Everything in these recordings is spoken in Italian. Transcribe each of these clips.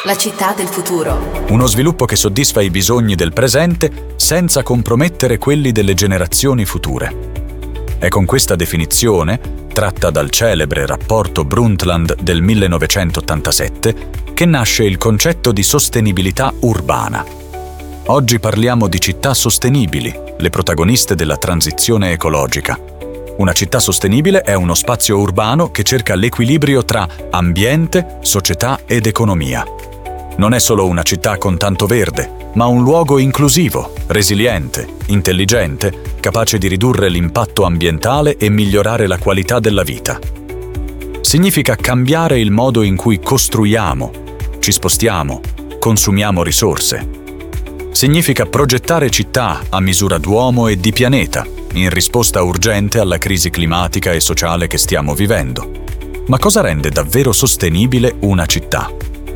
La città del futuro. Uno sviluppo che soddisfa i bisogni del presente senza compromettere quelli delle generazioni future. È con questa definizione, tratta dal celebre rapporto Brundtland del 1987, che nasce il concetto di sostenibilità urbana. Oggi parliamo di città sostenibili, le protagoniste della transizione ecologica. Una città sostenibile è uno spazio urbano che cerca l'equilibrio tra ambiente, società ed economia. Non è solo una città con tanto verde, ma un luogo inclusivo, resiliente, intelligente, capace di ridurre l'impatto ambientale e migliorare la qualità della vita. Significa cambiare il modo in cui costruiamo, ci spostiamo, consumiamo risorse. Significa progettare città a misura d'uomo e di pianeta, in risposta urgente alla crisi climatica e sociale che stiamo vivendo. Ma cosa rende davvero sostenibile una città?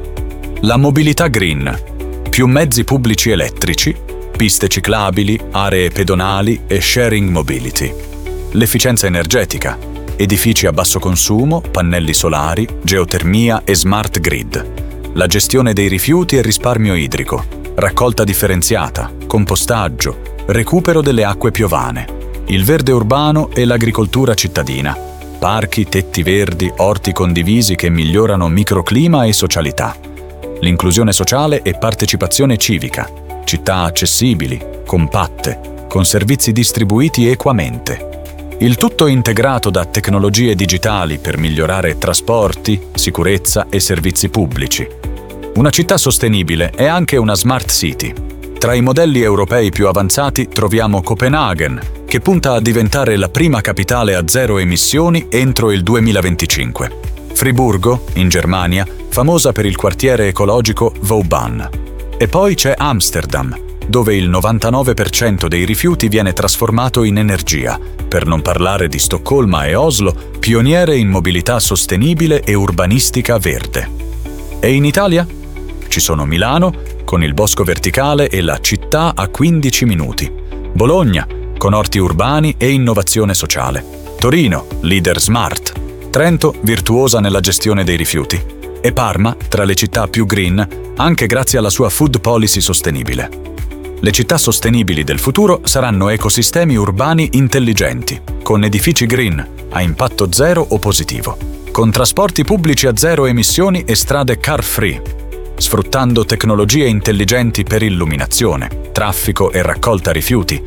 La mobilità green, più mezzi pubblici elettrici, piste ciclabili, aree pedonali e sharing mobility. L'efficienza energetica, edifici a basso consumo, pannelli solari, geotermia e smart grid. La gestione dei rifiuti e risparmio idrico, raccolta differenziata, compostaggio, recupero delle acque piovane, il verde urbano e l'agricoltura cittadina, parchi, tetti verdi, orti condivisi che migliorano microclima e socialità. L'inclusione sociale e partecipazione civica, città accessibili, compatte, con servizi distribuiti equamente. Il tutto integrato da tecnologie digitali per migliorare trasporti, sicurezza e servizi pubblici. Una città sostenibile è anche una smart city. Tra i modelli europei più avanzati troviamo Copenaghen, che punta a diventare la prima capitale a zero emissioni entro il 2025. Friburgo, in Germania, famosa per il quartiere ecologico Vauban. E poi c'è Amsterdam, dove il 99% dei rifiuti viene trasformato in energia, per non parlare di Stoccolma e Oslo, pioniere in mobilità sostenibile e urbanistica verde. E in Italia? Ci sono Milano, con il bosco verticale e la città a 15 minuti. Bologna, con orti urbani e innovazione sociale. Torino, leader smart. Trento, virtuosa nella gestione dei rifiuti. E Parma, tra le città più green, anche grazie alla sua food policy sostenibile. Le città sostenibili del futuro saranno ecosistemi urbani intelligenti, con edifici green, a impatto zero o positivo, con trasporti pubblici a zero emissioni e strade car-free, sfruttando tecnologie intelligenti per illuminazione, traffico e raccolta rifiuti,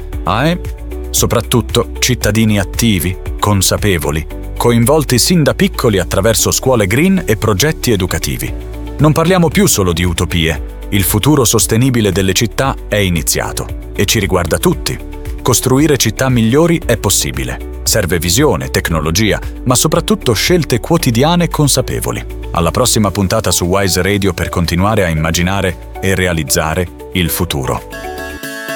soprattutto cittadini attivi, consapevoli, coinvolti sin da piccoli attraverso scuole green e progetti educativi. Non parliamo più solo di utopie. Il futuro sostenibile delle città è iniziato e ci riguarda tutti. Costruire città migliori è possibile. Serve visione, tecnologia, ma soprattutto scelte quotidiane consapevoli. Alla prossima puntata su Wise Radio per continuare a immaginare e realizzare il futuro.